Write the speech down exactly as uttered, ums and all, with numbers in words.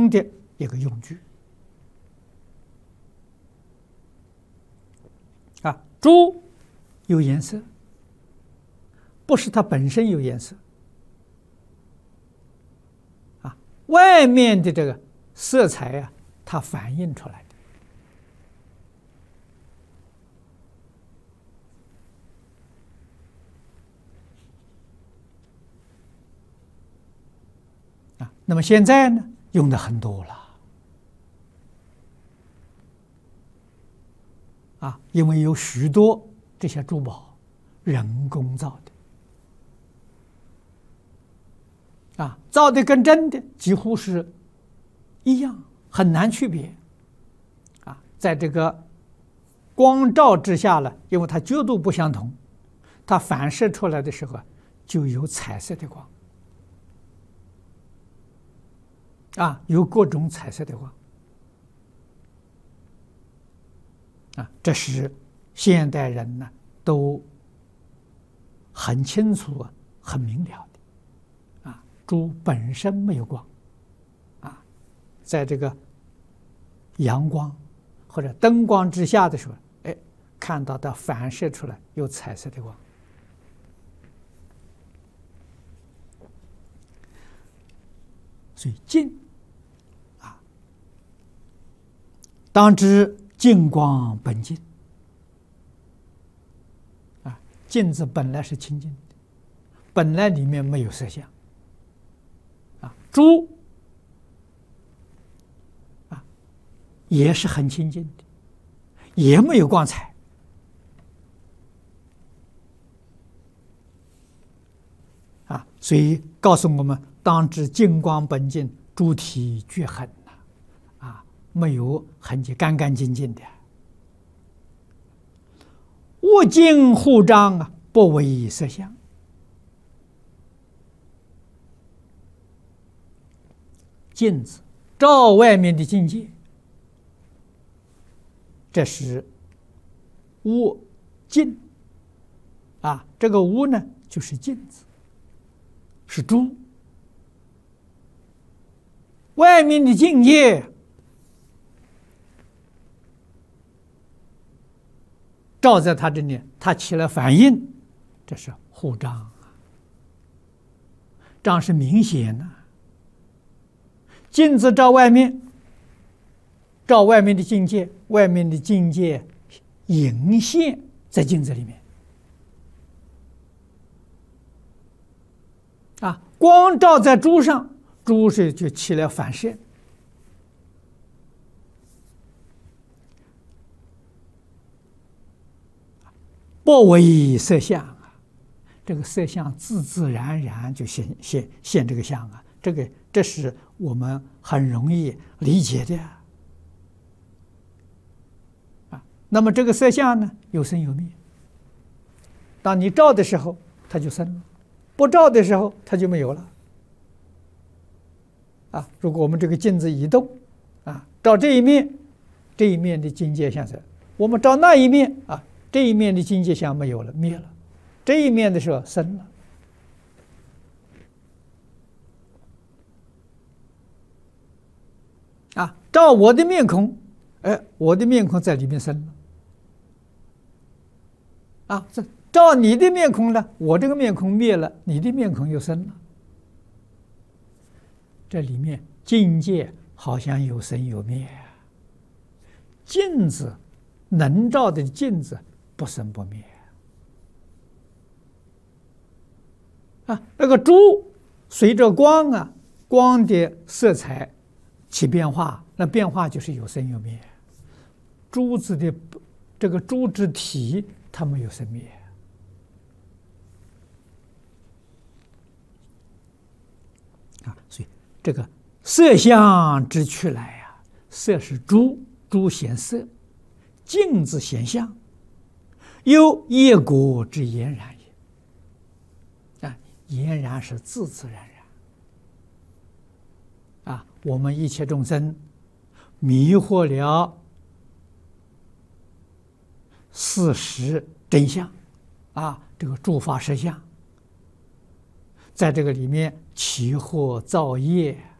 中的一个用具。啊，珠有颜色，不是它本身有颜色，啊，外面的这个色彩啊，它反映出来的。啊，那么现在呢，用的很多了。啊，因为有许多这些珠宝人工造的，啊，造的跟真的几乎是一样，很难区别。啊，在这个光照之下呢，因为它角度不相同，它反射出来的时候就有彩色的光，啊，有各种彩色的光。啊，这是现代人呢都很清楚、很明了的。啊，珠本身没有光，啊，在这个阳光或者灯光之下的时候，哎，看到它反射出来有彩色的光。所以镜，啊，当知净光本净。啊，镜子本来是清净的，本来里面没有色相。啊，珠啊也是很清净的，也没有光彩。啊，所以告诉我们，当知净光本净，诸体绝痕。没有痕迹，干干净净的。物镜护障啊，不为色相。镜子照外面的境界，这是物镜啊。这个物呢，就是镜子，是珠。外面的境界照在它这里，它起了反应，这是护障啊。障是明显的。镜子照外面，照外面的境界，外面的境界隐现在镜子里面。啊，光照在珠上，珠是就起了反射。不为色相啊，这个色相自自然然就现现现这个相啊，这个这是我们很容易理解的啊。那么这个色相呢，有生有灭。当你照的时候，它就生了；不照的时候，它就没有了。啊，如果我们这个镜子移动，啊，照这一面，这一面的境界相生；我们照那一面啊。这一面的境界相没有了，灭了；这一面的时候生了。啊，照我的面孔，哎，我的面孔在里面生了。啊，这照你的面孔呢，我这个面孔灭了，你的面孔又生了。这里面境界好像有生有灭啊。镜子能照的镜子。不生不灭啊！那个珠随着光啊，光的色彩起变化，那变化就是有生有灭。珠子的这个珠之体，它没有生灭啊！所以这个色相之去来啊，色是珠，珠显色；镜子显相。有业果之俨然也，啊，俨然是自自然然。啊，我们一切众生迷惑了事实真相，啊，这个诸法实相，在这个里面起惑造业。